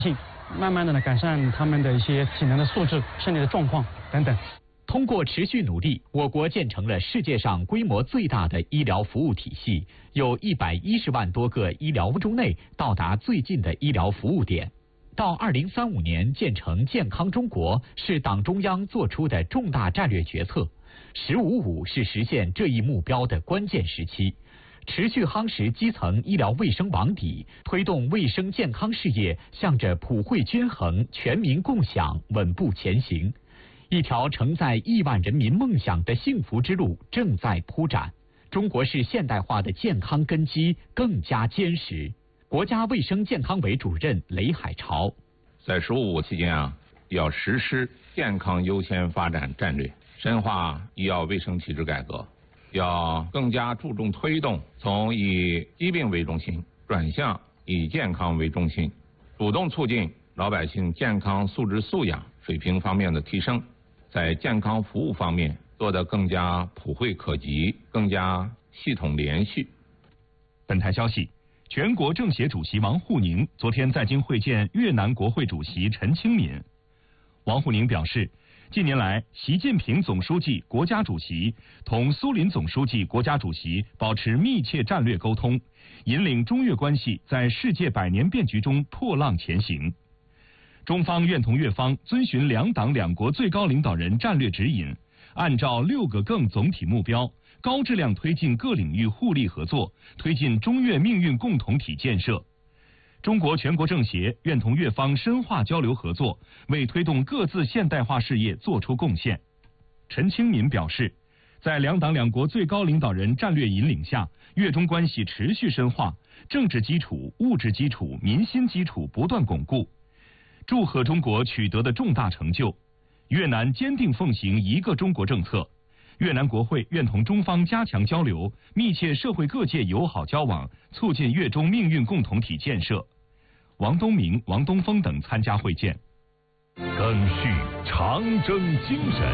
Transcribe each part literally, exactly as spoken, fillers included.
慢慢的呢改善他们的一些体能的素质、身体的状况等等。 通过持续努力，我国建成了世界上规模最大的医疗服务体系，有一百一十万多个医疗中内到达最近的医疗服务点。到二零三五年建成健康中国是党中央作出的重大战略决策，十五五是实现这一目标的关键时期。持续夯实基层医疗卫生网底，推动卫生健康事业向着普惠均衡、全民共享稳步前行。一条承载亿万人民梦想的幸福之路正在铺展，中国式现代化的健康根基更加坚实。国家卫生健康委主任雷海潮在十五五期间啊，要实施健康优先发展战略，深化医药卫生体制改革，要更加注重推动从以疾病为中心转向以健康为中心，主动促进老百姓健康素质素养水平方面的提升，在健康服务方面做得更加普惠可及，更加系统连续。 本台消息，全国政协主席王沪宁昨天在京会见越南国会主席陈清敏。王沪宁表示，近年来，习近平总书记、国家主席同苏林总书记、国家主席保持密切战略沟通，引领中越关系在世界百年变局中破浪前行。中方愿同越方遵循两党两国最高领导人战略指引，按照六个更总体目标，高质量推进各领域互利合作，推进中越命运共同体建设。中国全国政协愿同越方深化交流合作，为推动各自现代化事业作出贡献。陈清敏表示，在两党两国最高领导人战略引领下，越中关系持续深化，政治基础、物质基础、民心基础不断巩固。祝贺中国取得的重大成就，越南坚定奉行一个中国政策。越南国会愿同中方加强交流，密切社会各界友好交往，促进越中命运共同体建设。王东明、王东峰等参加会见。 赓续长征精神，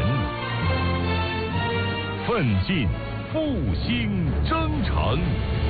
奋进复兴征程。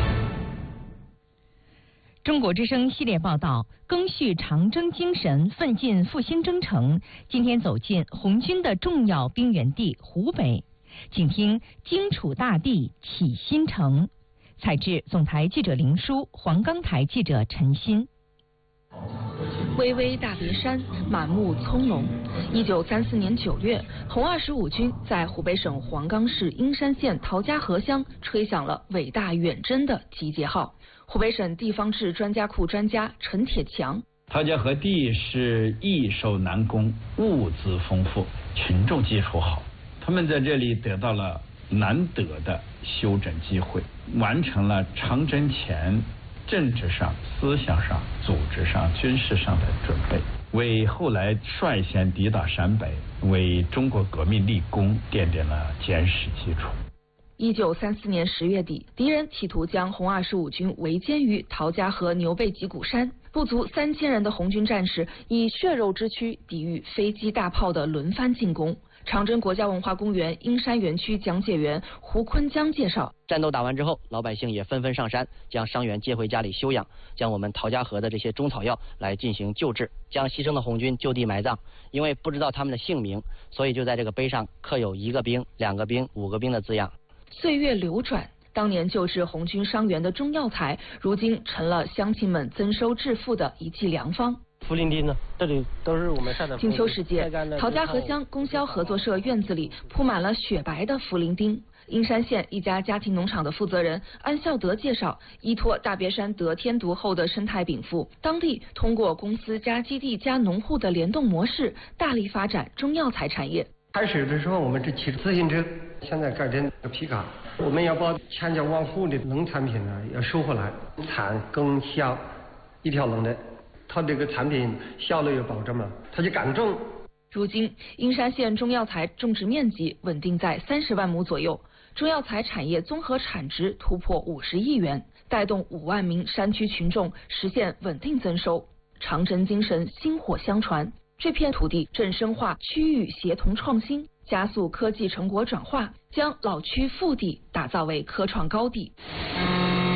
中国之声系列报道，赓续长征精神，奋进复兴征程。今天走进红军的重要兵源地湖北，请听荆楚大地启新城。采制总台记者林舒，黄冈台记者陈鑫。 巍巍大别山，满目葱茏。一九三四年九月，红二十五军在湖北省黄冈市英山县陶家河乡吹响了伟大远征的集结号。湖北省地方志专家库专家陈铁强： 陶家河地是易守难攻，物资丰富，群众基础好，他们在这里得到了难得的休整机会，完成了长征前政治上、思想上、组织上、军事上的准备，为后来率先抵达陕北、为中国革命立功奠定了坚实基础。 一九三四年十月底，敌人企图将红二十五军围歼于陶家河牛背脊谷山，不足三千人的红军战士以血肉之躯抵御飞机大炮的轮番进攻。长征国家文化公园英山园区讲解员胡坤江介绍， 战斗打完之后，老百姓也纷纷上山，将伤员接回家里休养，将我们陶家河的这些中草药来进行救治，将牺牲的红军就地埋葬。因为不知道他们的姓名，所以就在这个碑上刻有一个兵、两个兵、五个兵的字样。 岁月流转，当年救治红军伤员的中药材，如今成了乡亲们增收致富的一剂良方。 茯苓丁呢，这里都是我们晒的。 金秋时节，陶家河乡供销合作社院子里铺满了雪白的茯苓丁。英山县一家家庭农场的负责人安孝德介绍，依托大别山得天独厚的生态禀赋，当地通过公司加基地加农户的联动模式，大力发展中药材产业。 开始的时候，我们是骑自行车，现在改成皮卡。我们要把千家万户的农产品呢要收回来，产耕销一条龙的，它这个产品效率有保证嘛，它就敢种。 如今，英山县中药材种植面积稳定在三十万亩左右，中药材产业综合产值突破五十亿元，带动五万名山区群众实现稳定增收。长征精神薪火相传，这片土地正深化区域协同创新，加速科技成果转化，将老区腹地打造为科创高地。